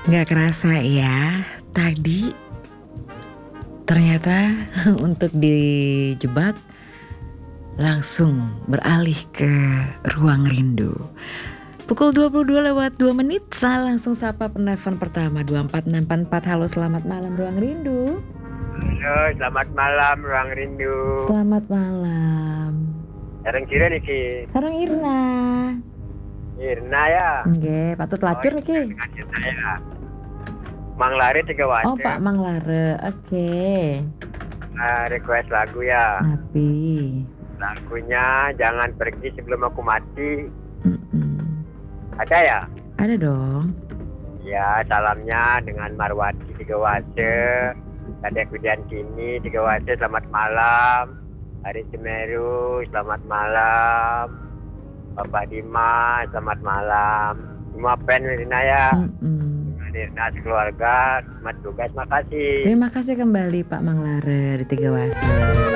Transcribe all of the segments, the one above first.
Nggak kerasa ya, tadi ternyata untuk dijebak langsung beralih ke ruang rindu. Pukul 22 lewat 2 menit, saya langsung sapa penelpon pertama 24644. Halo, selamat malam Ruang Rindu. Halo, selamat malam Ruang Rindu. Selamat malam. Sareng kira niki. Sareng Irna. Irna ya. Nggih, patut lacur niki. Dengan Irna ya. Mang Lare 3 watt. Oh, Pak Mang Lare. Oke. Request lagu ya. Napi. Lagunya Jangan Pergi Sebelum Aku Mati. Ada ya? Ada dong. Ya, salamnya dengan Marwati 3 Wase. Kadek Widian Kini 3 Wase, selamat malam. Hari Semeru, selamat malam. Bapak Dimas, selamat malam. Semua pen Irna ya. Irna sekeluarga, selamat tugas, makasih. Terima kasih kembali Pak Mang Lare di 3 Wase.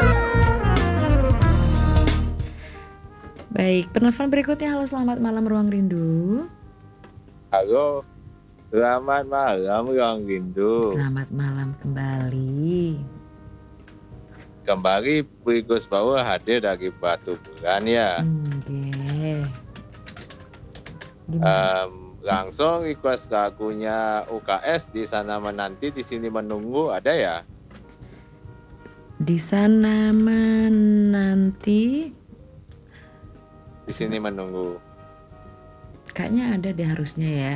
Baik, penelpon berikutnya. Halo, selamat malam Ruang Rindu. Halo, selamat malam Ruang Rindu. Selamat malam kembali. Kembali Brigus Bauer hadir dari Batu Bulan ya. Langsung request lagunya UKS Di Sana Menanti Di Sini Menunggu, ada ya? Di sana menanti, Di Sini Menunggu. kayaknya ada deh harusnya ya.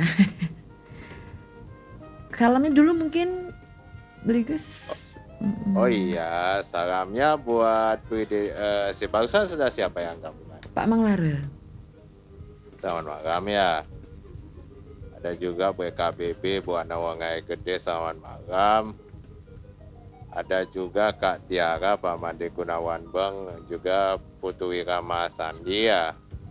Salamnya dulu mungkin Brigus. Oh iya, salamnya buat si barusan sudah siapa yang kamu? Pak Mang Lare. Selamat malam ya. Ada juga BKBB Bu Ana Wangai Gede, selamat malam. Ada juga Kak Tiara, Pak Mande Gunawan Beng, juga Putu Wirama Sandi ya.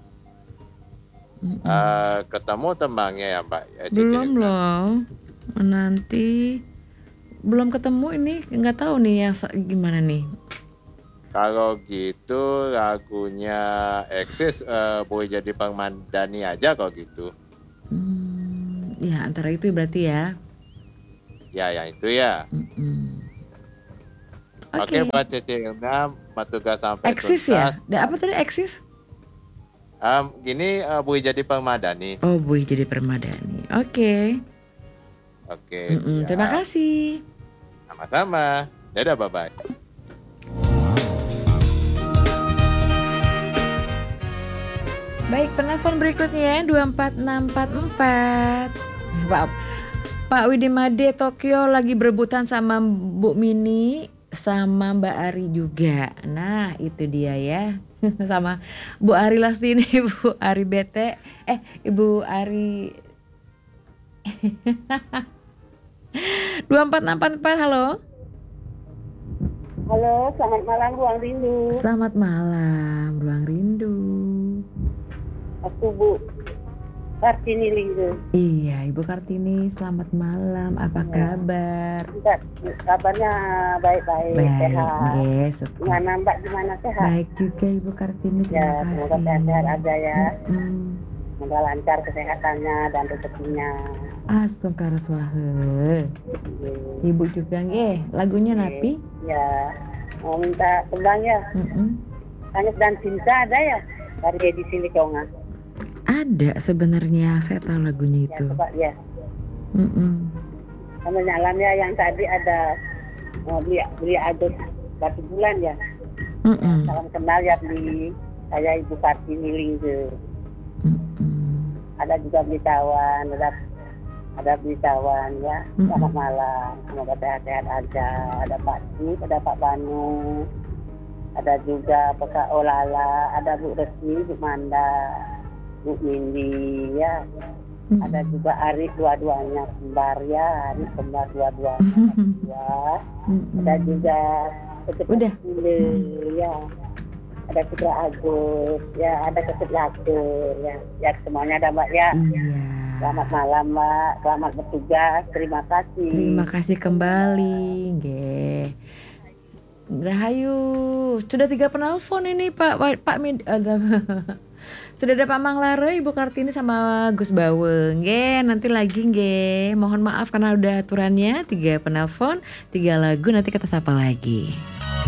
Ketemu tembangnya ya Mbak? Belum loh, nanti belum ketemu ini, nggak tahu nih yang gimana nih. Kalau gitu lagunya Eksis boleh jadi Permadani aja kalau gitu. Ya antara itu berarti ya. Ya yang itu ya. Oke, buat Cece Irna, Matuga sampai Eksis tuntas. Ya? Apa tadi Eksis? Gini boleh jadi Permadani. Oh, boleh jadi Permadani. Oke. Oke. Terima kasih. Sama-sama. Dadah, bye-bye. Baik, penelpon berikutnya 24644. Pak Widimade Tokyo lagi berebutan sama Bu Mini sama Mbak Ari juga. Nah, itu dia ya. Sama Bu Ari Lastini, Bu Ari Bete, Ibu Ari 24644. Halo. Halo, selamat malam Ruang Rindu. Selamat malam Ruang Rindu. Aku Bu Kartini Linggo. Iya, Ibu Kartini, selamat malam. Apa kabar? Kabarnya baik-baik, sehat. Yes, Gimana Mbak, gimana sehat? Baik juga Ibu Kartini, terima kasih. Semoga sehat-sehat aja ya. Semoga lancar kesehatannya dan rezekinya. Astungkara swahe. Ibu juga nggih, lagunya Napi? Ya, mau minta tembang ya. Tangis dan Cinta ada ya? Dari edisi Likonga. Ada sebenarnya, saya tahu lagunya itu. Ya, coba ya. Sama nyalam ya, yang tadi ada beli Agus Batu Bulan ya. Salam kenal ya, beli saya Ibu Kartini Linggo. Ada juga Blitawan, ada Blitawan ya. Selamat malam, semoga sehat-sehat aja. Ada Pak Sip, ada Pak Banu, ada juga Pak Olala, ada Bu Resmi, Bu Manda, Bu Mindi ya. Ada juga Arif dua-duanya kembar ya, Arif kembar dua-duanya. Ada juga udah ya. Ada Putra Agus ya, ada Kesep Lakur ya. Ya semuanya ada Mbak ya. Selamat malam Mbak, selamat bertugas, terima kasih. Terima kasih kembali, nggih. Rahayu, sudah 3 penelpon ini Pak Sudah ada Pak Manglare, Ibu Kartini sama Gus Baweng. Nggih, nanti lagi nggih. Mohon maaf karena udah aturannya 3 penelpon, 3 lagu, nanti kita sapa lagi.